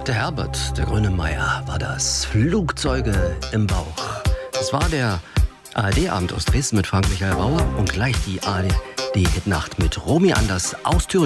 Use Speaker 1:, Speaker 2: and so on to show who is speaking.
Speaker 1: Der Herbert, der Grönemeyer, war das. Flugzeuge im Bauch. Das war der ARD-Abend aus Dresden mit Frank-Michael Bauer und gleich die ARD-Hitnacht mit Romy Anders aus Thüringen.